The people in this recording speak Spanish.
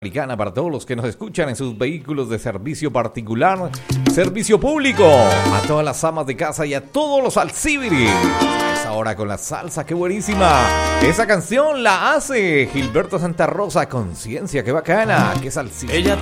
Americana para todos los que nos escuchan en sus vehículos de servicio particular, servicio público, a todas las amas de casa y a todos los alcibiris. A esa hora con la salsa, qué buenísima. Esa canción la hace Gilberto Santa Rosa, Conciencia, qué bacana, qué salsita.